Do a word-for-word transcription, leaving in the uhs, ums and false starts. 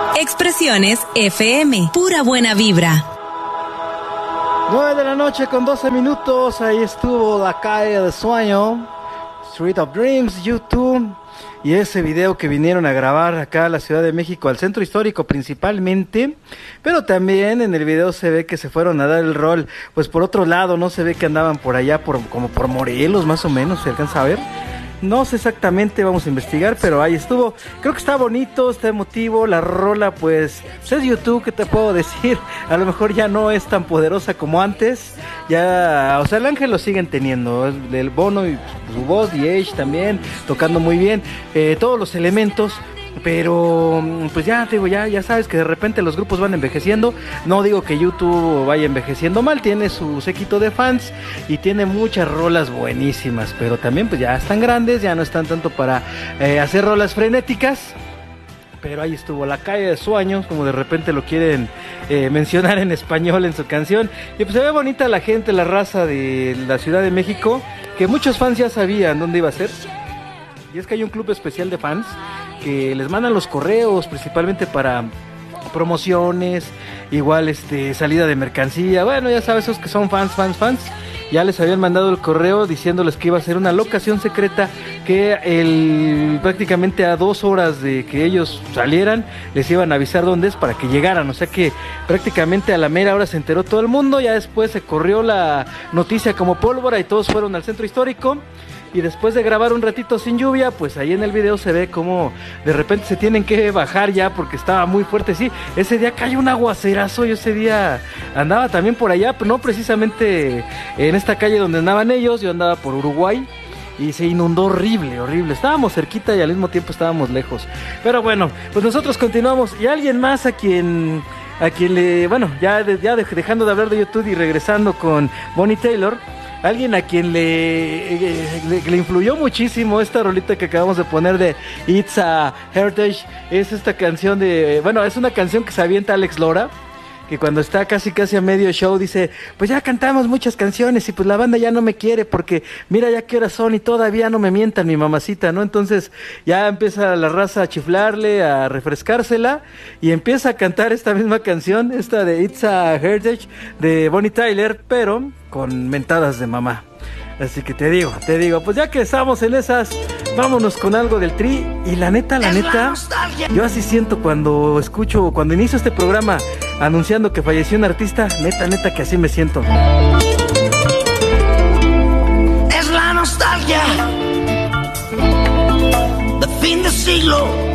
Expresiones F M, pura buena vibra. nueve de la noche con doce minutos, ahí estuvo La Calle del Sueño, Street of Dreams, YouTube, y ese video que vinieron a grabar acá a la Ciudad de México, al centro histórico principalmente, pero también en el video se ve que se fueron a dar el rol, pues por otro lado, no se ve que andaban por allá, por como por Morelos más o menos, ¿se alcanza a ver? No sé exactamente, vamos a investigar, pero ahí estuvo. Creo que está bonito, está emotivo. La rola, pues, pues es YouTube, ¿qué te puedo decir? A lo mejor ya no es tan poderosa como antes. Ya, o sea, el Ángel lo siguen teniendo. El Bono y su voz, y Edge también, tocando muy bien. Eh, todos los elementos. Pero pues ya te digo, ya, ya sabes que de repente los grupos van envejeciendo. No digo que YouTube vaya envejeciendo mal, tiene su séquito de fans y tiene muchas rolas buenísimas, pero también pues ya están grandes, ya no están tanto para eh, hacer rolas frenéticas. Pero ahí estuvo La Calle de Sueños, como de repente lo quieren eh, mencionar en español en su canción. Y pues se ve bonita la gente, la raza de la Ciudad de México, que muchos fans ya sabían dónde iba a ser. Y es que hay un club especial de fans que les mandan los correos principalmente para promociones, igual este salida de mercancía. Bueno, ya sabes, esos que son fans, fans, fans. Ya les habían mandado el correo diciéndoles que iba a ser una locación secreta, que el, prácticamente a dos horas de que ellos salieran les iban a avisar dónde es para que llegaran. O sea que prácticamente a la mera hora se enteró todo el mundo. Ya después se corrió la noticia como pólvora y todos fueron al centro histórico. Y después de grabar un ratito sin lluvia, pues ahí en el video se ve como de repente se tienen que bajar ya porque estaba muy fuerte. Sí, ese día cayó un aguacerazo, yo ese día andaba también por allá, pero no precisamente en esta calle donde andaban ellos, yo andaba por Uruguay y se inundó horrible, horrible. Estábamos cerquita y al mismo tiempo estábamos lejos. Pero bueno, pues nosotros continuamos. Y alguien más a quien, a quien le, bueno, ya, ya dejando de hablar de YouTube y regresando con Bonnie Tyler. Alguien a quien le, le, le influyó muchísimo esta rolita que acabamos de poner de It's a Heritage, es esta canción de, bueno, es una canción que se avienta Alex Lora, que cuando está casi casi a medio show dice, pues ya cantamos muchas canciones y pues la banda ya no me quiere porque mira ya qué horas son y todavía no me mientan mi mamacita, ¿no? Entonces ya empieza la raza a chiflarle, a refrescársela y empieza a cantar esta misma canción, esta de It's a Heritage de Bonnie Tyler, pero con mentadas de mamá. Así que te digo, te digo, pues ya que estamos en esas, vámonos con algo del Tri. Y la neta, la neta, yo así siento cuando escucho, cuando inicio este programa anunciando que falleció un artista, neta, neta que así me siento. Es la nostalgia de fin de siglo.